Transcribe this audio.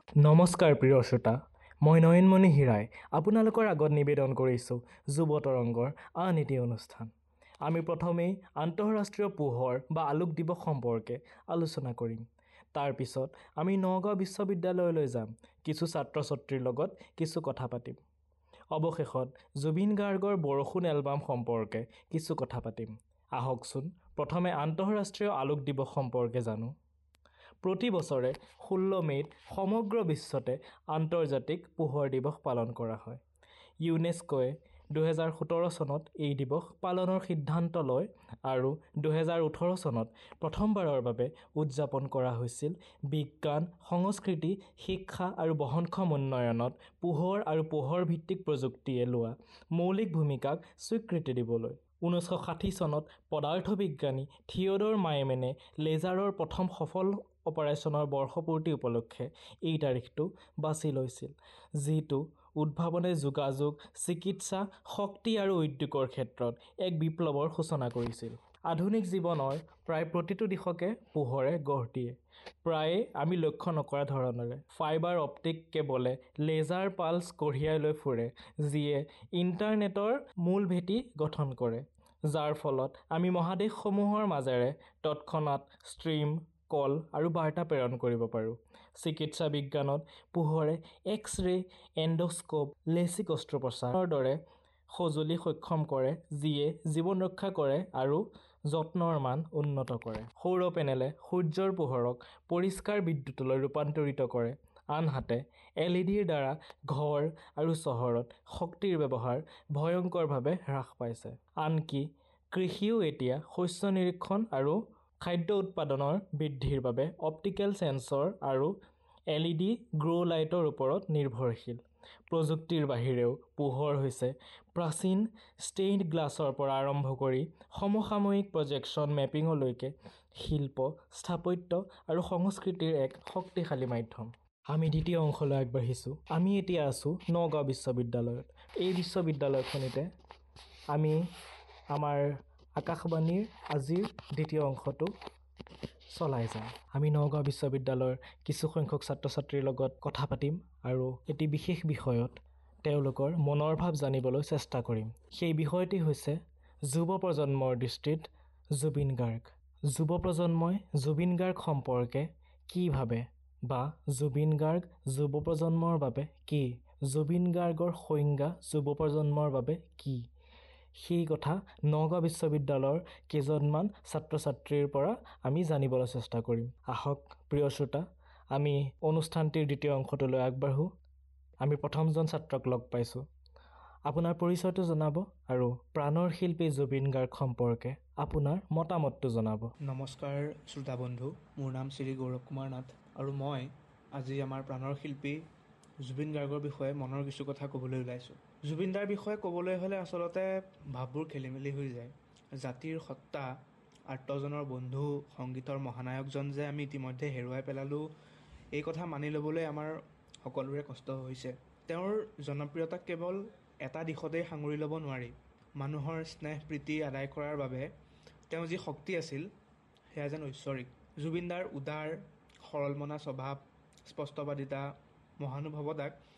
নমস্কাৰ প্ৰিয় শ্ৰোতা, মই নয়নমণি হীৰাই আপোনালোকৰ আগত নিবেদন কৰিছোঁ যুৱ তৰংগৰ আন এটি অনুষ্ঠান। আমি প্ৰথমেই আন্তঃৰাষ্ট্ৰীয় পোহৰ বা আলোক দিৱস সম্পৰ্কে আলোচনা কৰিম। তাৰ পিছত আমি নগাঁও বিশ্ববিদ্যালয়লৈ যাম, কিছু ছাত্ৰ ছাত্ৰীৰ লগত কিছু কথা পাতিম। অৱশেষত জুবিন গাৰ্গৰ বৰষুণ এলবাম সম্পৰ্কে কিছু কথা পাতিম। আহকচোন প্ৰথমে আন্তঃৰাষ্ট্ৰীয় আলোক দিৱস সম্পৰ্কে জানো। প্ৰতি বছৰে 16 মে'ত সমগ্ৰ বিশ্বতে আন্তৰ্জাতিক পোহৰ দিৱস পালন কৰা হয়। ইউনেস্কোৱে 2017 চনত এই দিৱস পালনৰ সিদ্ধান্ত লয় আৰু 2018 চনত প্ৰথমবাৰৰ বাবে উদযাপন কৰা হৈছিল বিজ্ঞান, সংস্কৃতি, শিক্ষা আৰু বহনক্ষম উন্নয়নত পোহৰ আৰু পোহৰ ভিত্তিক প্ৰযুক্তিয়ে লোৱা মৌলিক ভূমিকাক স্বীকৃতি দিবলৈ। 1960 চনত পদাৰ্থ বিজ্ঞানী থিয়ডৰ মাইমেনে লেজাৰৰ প্ৰথম সফল অপাৰেশ্যনৰ বৰ্ষপূৰ্তি উপলক্ষে এই তাৰিখটো বাছি লৈছিল, যিটো উদ্ভাৱনে যোগাযোগ, চিকিৎসা, শক্তি আৰু উদ্যোগৰ ক্ষেত্ৰত এক বিপ্লৱৰ সূচনা কৰিছিল। আধুনিক জীৱনৰ প্ৰায় প্ৰতিটো দিশকে পোহৰে গঢ় দিয়ে, প্ৰায়ে আমি লক্ষ্য নকৰা ধৰণেৰে। ফাইবাৰ অপ্টিক কেবলে লেজাৰ পালছ কঢ়িয়াই লৈ ফুৰে, যিয়ে ইণ্টাৰনেটৰ মূল ভেটি গঠন কৰে, যাৰ ফলত আমি মহাদেশসমূহৰ মাজেৰে তৎক্ষণাত ষ্ট্ৰীম, কল আৰু বাৰ্তা প্ৰেৰণ কৰিব পাৰোঁ। চিকিৎসা বিজ্ঞানত পোহৰে এক্স-ৰে, এণ্ডস্কোপ, লেচিক অস্ত্ৰোপচাৰৰ দৰে সঁজুলি সক্ষম কৰে, যিয়ে জীৱন ৰক্ষা কৰে আৰু যত্নৰ মান উন্নত কৰে। সৌৰ পেনেলে সূৰ্যৰ পোহৰক পৰিষ্কাৰ বিদ্যুতলৈ ৰূপান্তৰিত কৰে, আনহাতে এলইডিৰ দ্বাৰা ঘৰ আৰু চহৰত শক্তিৰ ব্যৱহাৰ ভয়ংকৰভাৱে হ্ৰাস পাইছে। আনকি কৃষিও এতিয়া শস্য নিৰীক্ষণ আৰু খাদ্য উৎপাদনৰ বৃদ্ধিৰ বাবে অপ্টিকেল সেন্সৰ আৰু এলইডি গ্ৰ' লাইটৰ ওপৰত নিৰ্ভৰশীল। প্ৰযুক্তিৰ বাহিৰেও পোহৰ হৈছে প্ৰাচীন ষ্টেইনড গ্লাছৰ পৰা আৰম্ভ কৰি সমসাময়িক প্ৰজেকশ্যন মেপিংলৈকে শিল্প, স্থাপত্য আৰু সংস্কৃতিৰ এক শক্তিশালী মাধ্যম। আমি দ্বিতীয় অংশলৈ আগবাঢ়িছোঁ। আমি এতিয়া আছোঁ নগাঁও বিশ্ববিদ্যালয়ত। এই বিশ্ববিদ্যালয়খনিতে আমি আমাৰ আকাশবাণীৰ আজিৰ দ্বিতীয় অংশটো চলাই যাম। আমি নগাঁও বিশ্ববিদ্যালয়ৰ কিছু সংখ্যক ছাত্ৰ ছাত্ৰীৰ লগত কথা পাতিম আৰু এটি বিশেষ বিষয়ত তেওঁলোকৰ মনৰ ভাৱ জানিবলৈ চেষ্টা কৰিম। সেই বিষয়টি হৈছে যুৱ প্ৰজন্মৰ দৃষ্টিত জুবিন গাৰ্গ। যুৱ প্ৰজন্মই জুবিন গাৰ্গ সম্পৰ্কে কি ভাবে বা জুবিন গাৰ্গ যুৱ প্ৰজন্মৰ বাবে কি? জুবিন গাৰ্গৰ সংজ্ঞা যুৱ প্ৰজন্মৰ বাবে কি? সেই কথা নগাঁও বিশ্ববিদ্যালয়ৰ কেইজনমান ছাত্ৰ ছাত্ৰীৰ পৰা আমি জানিবলৈ চেষ্টা কৰিম। আহক প্ৰিয় শ্ৰোতা, আমি অনুষ্ঠানটিৰ দ্বিতীয় অংশটোলৈ আগবাঢ়োঁ। আমি প্ৰথমজন ছাত্ৰক লগ পাইছোঁ। আপোনাৰ পৰিচয়টো জনাব আৰু প্ৰাণৰ শিল্পী জুবিন গাৰ্গ সম্পৰ্কে আপোনাৰ মতামতটো জনাব। নমস্কাৰ শ্ৰোতা বন্ধু, মোৰ নাম শ্ৰী গৌৰৱ কুমাৰ নাথ আৰু মই আজি আমাৰ প্ৰাণৰ শিল্পী জুবিন গাৰ্গৰ বিষয়ে মনৰ কিছু কথা ক'বলৈ ওলাইছোঁ। জুবিন দাৰ বিষয়ে ক'বলৈ হ'লে আচলতে ভাৱবোৰ খেলি মেলি হৈ যায়। জাতিৰ সত্তা, আৰ্তজনৰ বন্ধু, সংগীতৰ মহানায়কজন যে আমি ইতিমধ্যে হেৰুৱাই পেলালোঁ, এই কথা মানি ল'বলৈ আমাৰ সকলোৰে কষ্ট হৈছে। তেওঁৰ জনপ্ৰিয়তাক কেৱল এটা দিশতেই সাঙুৰি ল'ব নোৱাৰি। মানুহৰ স্নেহ প্ৰীতি আদায় কৰাৰ বাবে তেওঁ যি শক্তি আছিল, সেয়া যেন ঐশ্বৰিক। জুবিন দাৰ উদাৰ, সৰলমনা স্বভাৱ, স্পষ্টবাদিতা, মহানুভৱতাক